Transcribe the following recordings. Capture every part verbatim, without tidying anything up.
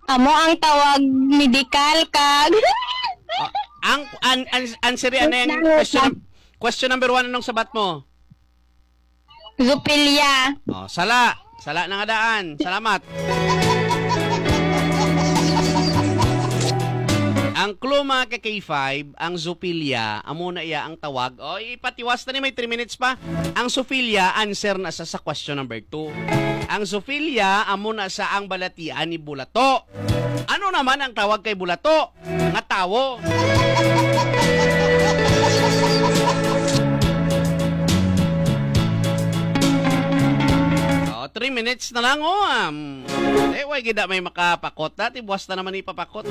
Amo ang tawag medikal kag Ah, ang an, an, answer yan na yung question, question number one, anong sabat mo? zoofilia. Oh, sala. Sala na nga daan. Salamat. Ang clue mga ka-K five, ang zoofilia, amo na iya ang tawag. O, ipatiwas na ni may three minutes pa. Ang zoofilia, answer na sa sa question number two. Ang zoofilia, amo na sa ang balatian ni bulato. Ano naman ang tawag kay bulato? Nga tawo. O, three minutes na lang, o. Um, eh, way gida may makapakot. Dati, buwas na naman ipapakot.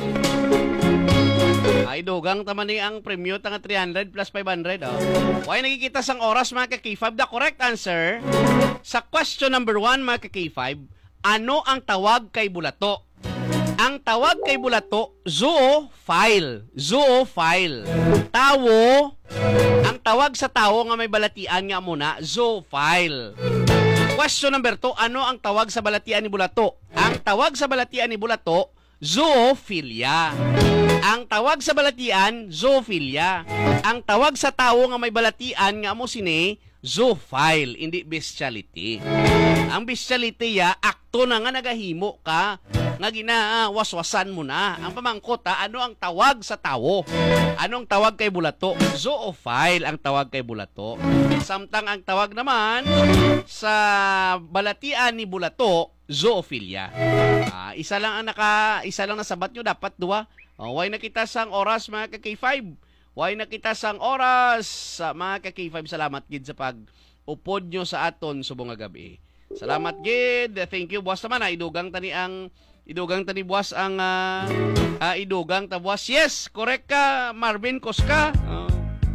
Ay, dugang taman ni ang premium tanga three hundred plus five hundred. Oh. Why nagkikita sang oras mga ka-K five? The correct answer sa question number one mga ka-K five, ano ang tawag kay bulato? Ang tawag kay bulato, zoophile. Zoophile. Tawo, ang tawag sa tawo nga may balatian nga muna, zoophile. Question number two, ano ang tawag sa balatian ni bulato? Ang tawag sa balatian ni bulato, zoofilia. Ang tawag sa balatian, zoofilia. Ang tawag sa tao nga may balatian nga mo sini, zoophile, hindi bestiality. Ang bestiality ya, akto na nga nagahimo ka, nga ginawaswasan mo na. Ang pamangkot ha, ano ang tawag sa tao? Anong tawag kay bulato? Zoophile ang tawag kay bulato. Samtang ang tawag naman sa balatian ni bulato, zoophilia. Ah, isa lang ang naka isa lang nasabat nyo, dapat duwa. Oh, why nakita sang oras mga ka-K five? Why nakita sang oras sa mga ka-K five? Salamat gid sa pag upod nyo sa aton subong nga gabi. Salamat gid. Thank you buwas naman. Ah, idugang tani ang idugang tani buwas ang uh, uh, idugang ta buwas. Yes, correct ka Marvin Koska. Oh.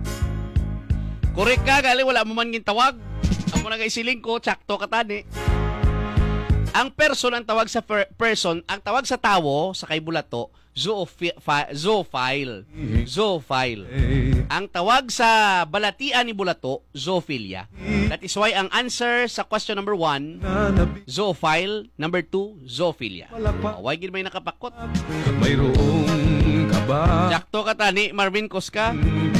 Correct ka, gali wala mo man gin tawag. Amo na gaisiling ko, tsakto ka tani. Ang person ang tawag sa per- person, ang tawag sa tawo sa kay bulato, zoofi- fa- zoophile. Zoophile. Ang tawag sa balatian ni bulato, zoophilia. That is why ang answer sa question number one, zoophile. Number two, zoophilia. Oh, why gid may nakapakot? Mayroong ka ba? Tsakto ka tani, Marvin Koska.